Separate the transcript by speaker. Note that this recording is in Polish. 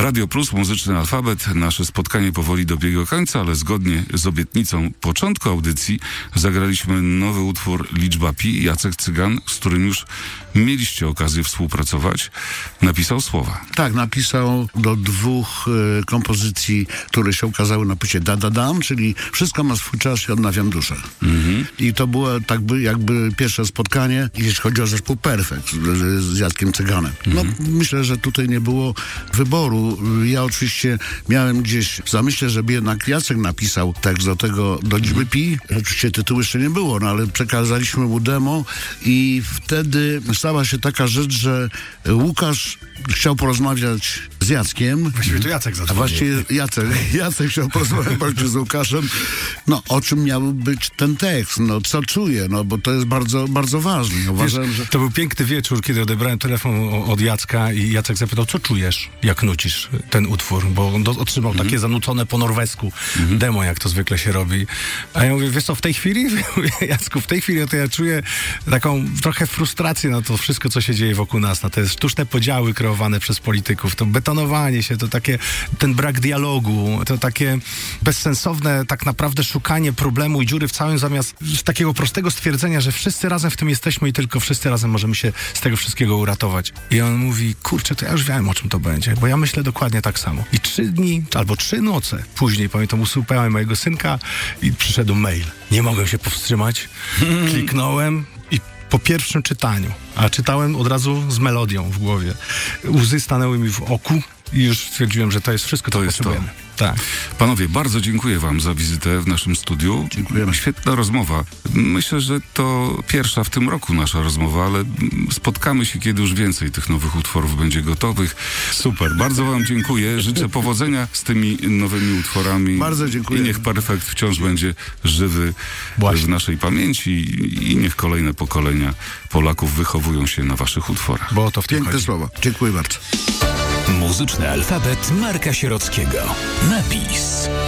Speaker 1: Radio Plus, Muzyczny Alfabet. Nasze spotkanie powoli dobiega końca, ale zgodnie z obietnicą początku audycji zagraliśmy nowy utwór Liczba Pi. Jacek Cygan, z którym już mieliście okazję współpracować, napisał słowa.
Speaker 2: Tak, napisał do 2 kompozycji, które się ukazały na płycie Da Da Dam, czyli Wszystko ma swój czas i Odnawiam duszę. I to było tak jakby pierwsze spotkanie, jeśli chodzi o zespół Perfekt z Jackiem Cyganem. No, myślę, że tutaj nie było wyboru. Ja oczywiście miałem gdzieś w zamyśle, żeby jednak Jacek napisał tekst do Liczby Pi. Oczywiście tytułu jeszcze nie było, no ale przekazaliśmy mu demo i wtedy stała się taka rzecz, że Łukasz chciał porozmawiać z Jackiem.
Speaker 3: Właściwie to Jacek zadzwonił.
Speaker 2: A właściwie Jacek chciał porozmawiać z Łukaszem. No, o czym miał być ten tekst? No, co czuje? No, bo to jest bardzo, bardzo ważne. Uważam, że...
Speaker 3: To był piękny wieczór, kiedy odebrałem telefon od Jacka i Jacek zapytał, co czujesz, jak nucisz ten utwór? Bo on otrzymał takie zanucone po norwesku demo, jak to zwykle się robi. A ja mówię, wiesz co, w tej chwili? Jacku, w tej chwili to ja czuję taką trochę frustrację na to wszystko, co się dzieje wokół nas, na te sztuczne podziały kreowane przez polityków, to betonowanie się, to takie, ten brak dialogu, to takie bezsensowne tak naprawdę szukanie problemu i dziury w całym, zamiast takiego prostego stwierdzenia, że wszyscy razem w tym jesteśmy i tylko wszyscy razem możemy się z tego wszystkiego uratować. I on mówi, kurczę, to ja już wiem, o czym to będzie, bo ja myślę dokładnie tak samo. I 3 dni, albo 3 noce później, pamiętam, usłuchałem mojego synka i przyszedł mail. Nie mogłem się powstrzymać, kliknąłem i po pierwszym czytaniu, a czytałem od razu z melodią w głowie. Łzy stanęły mi w oku i już stwierdziłem, że to jest wszystko, co potrzebujemy. Tak.
Speaker 1: Panowie, bardzo dziękuję wam za wizytę w naszym studiu.
Speaker 2: Dziękujemy.
Speaker 1: Świetna rozmowa. Myślę, że to pierwsza w tym roku nasza rozmowa, ale spotkamy się, kiedy już więcej tych nowych utworów będzie gotowych. Super, bardzo wam dziękuję. Życzę powodzenia z tymi nowymi utworami.
Speaker 2: Bardzo dziękuję.
Speaker 1: I niech Perfekt wciąż będzie żywy w naszej pamięci i niech kolejne pokolenia Polaków wychowują się na waszych utworach.
Speaker 3: Bo to w tym
Speaker 2: Piękne słowa. Dziękuję bardzo.
Speaker 4: Muzyczny Alfabet Marka Sierockiego. Napis.